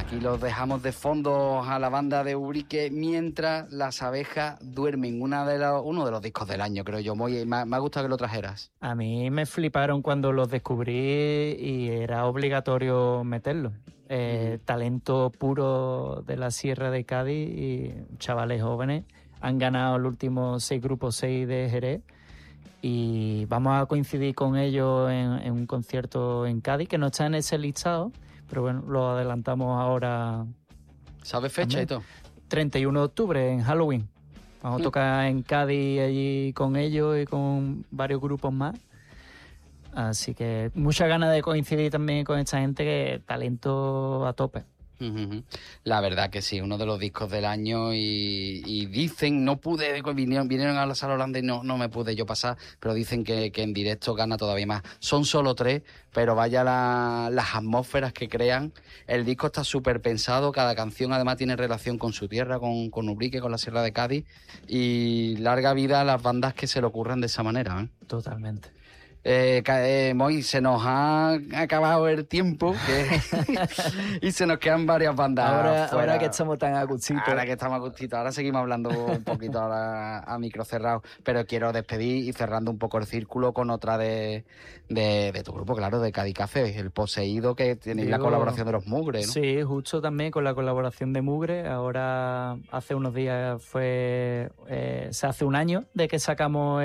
aquí los dejamos de fondo a la banda de Ubrique mientras las abejas duermen. Uno de los discos del año, creo yo. Me ha gustado que lo trajeras. A mí me fliparon cuando los descubrí y era obligatorio meterlos. Talento puro de la Sierra de Cádiz y chavales jóvenes. Han ganado el último 6 grupos 6 de Jerez. Y vamos a coincidir con ellos en un concierto en Cádiz, que no está en ese listado, pero bueno, lo adelantamos ahora. ¿Sabes fecha también. y todo? 31 de octubre, en Halloween. Vamos a tocar en Cádiz allí con ellos y con varios grupos más. Así que muchas ganas de coincidir también con esta gente, que talento a tope. La verdad que sí, uno de los discos del año y dicen, no pude, vinieron a la sala Holanda y no me pude yo pasar, pero dicen que en directo gana todavía más. Son solo 3, pero vaya las atmósferas que crean. El disco está súper pensado, cada canción además tiene relación con su tierra, con Ubrique, con la Sierra de Cádiz, y larga vida a las bandas que se le ocurran de esa manera, ¿eh? Totalmente. Moy, se nos ha acabado el tiempo y se nos quedan varias bandas ahora que estamos tan a gustito. Ahora que estamos a gustito, ahora seguimos hablando un poquito ahora a micro cerrado, pero quiero despedir y cerrando un poco el círculo con otra de tu grupo, claro, de Cádiz Café, El Poseído, que tiene la colaboración de los Mugre, ¿no? Sí, justo también con la colaboración de Mugre. Ahora hace unos días se hace un año de que sacamos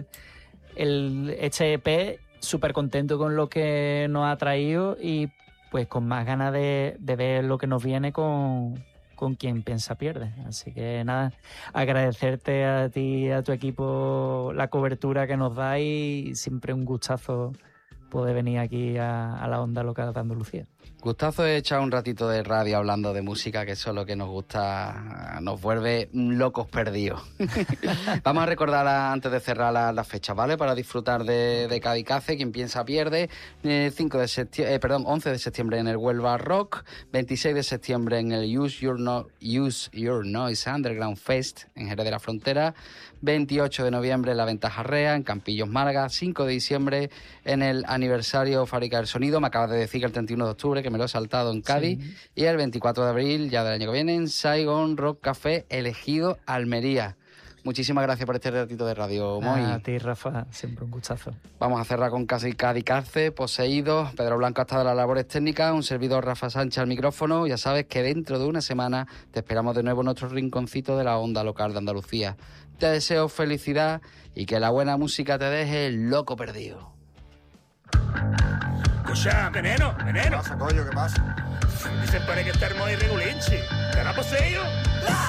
este EP, súper contento con lo que nos ha traído y pues con más ganas de ver lo que nos viene con Quien Piensa Pierde. Así que nada, agradecerte a ti y a tu equipo la cobertura que nos da y siempre un gustazo poder venir aquí a la Onda Local de Andalucía. Gustazo de echar un ratito de radio hablando de música, que eso es lo que nos gusta, nos vuelve locos perdidos. Vamos a recordar antes de cerrar las fechas, ¿vale? Para disfrutar de Cádiz Café, Quien Piensa Pierde. 11 de septiembre en el Huelva Rock, 26 de septiembre en el Use Your Noise Underground Fest en Jerez de la Frontera, 28 de noviembre en la Ventaja Rea, en Campillos, Málaga, 5 de diciembre en el aniversario Fábrica del Sonido, me acabas de decir que el 31 de octubre, que me lo he saltado, en Cádiz, sí. Y el 24 de abril, ya del año que viene, en Saigon Rock Café, Elegido, Almería. Muchísimas gracias por este ratito de radio, Moy. A ti, Rafa, siempre un gustazo. Vamos a cerrar con Cádiz Café, Poseído. Pedro Blanco ha estado en las labores técnicas, un servidor Rafa Sánchez al micrófono. Ya sabes que dentro de una semana te esperamos de nuevo en nuestro rinconcito de la Onda Local de Andalucía. Te deseo felicidad y que la buena música te deje loco perdido. Escucha, veneno. ¿Qué pasa, coño? ¿Qué pasa? Dicen por ahí que está muy regulinchi.